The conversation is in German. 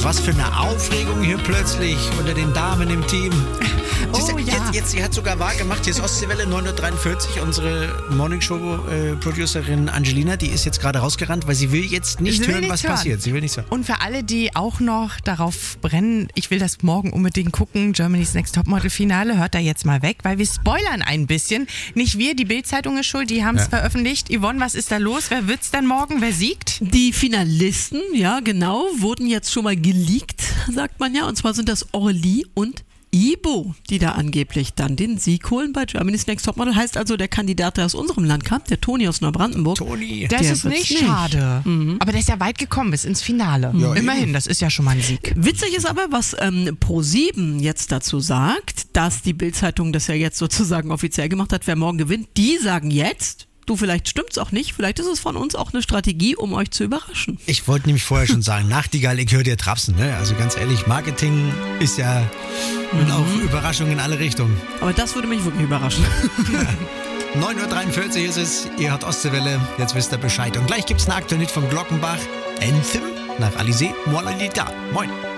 Was für eine Aufregung hier plötzlich unter den Damen im Team. Sie hat sogar wahr gemacht, hier ist Ostseewelle 9:43 Uhr. Unsere Morningshow-Producerin Angelina, die ist jetzt gerade rausgerannt, weil sie will jetzt nicht hören, was passiert. Sie will nichts hören. Und für alle, die auch noch darauf brennen, ich will das morgen unbedingt gucken, Germany's Next Topmodel-Finale, hört da jetzt mal weg, weil wir spoilern ein bisschen. Nicht wir, die Bild-Zeitung ist schuld, die haben es veröffentlicht. Yvonne, was ist da los? Wer wird's denn morgen? Wer siegt? Die Finalisten, ja genau, wurden jetzt schon mal geleakt, sagt man ja. Und zwar sind das Orly und Ibo, die da angeblich dann den Sieg holen bei Germany's Next Topmodel. Heißt also, der Kandidat, der aus unserem Land kam, der Toni aus Neubrandenburg. Toni. Das ist nicht schade. Aber der ist ja weit gekommen bis ins Finale. Ja, immerhin, das ist ja schon mal ein Sieg. Witzig ist aber, was Pro7 jetzt dazu sagt, dass die Bild-Zeitung das ja jetzt sozusagen offiziell gemacht hat, wer morgen gewinnt. Die sagen jetzt, du, vielleicht stimmt's auch nicht, vielleicht ist es von uns auch eine Strategie, um euch zu überraschen. Ich wollte nämlich vorher schon sagen, Nachtigall, ich höre dir trapsen. Ne? Also ganz ehrlich, Marketing ist ja und auch Überraschung in alle Richtungen. Aber das würde mich wirklich überraschen. 9:43 Uhr ist es, ihr hört Ostseewelle, jetzt wisst ihr Bescheid. Und gleich gibt's ein aktuelles Lied vom Glockenbach, Anthem, nach Alizé Molalita. Moin.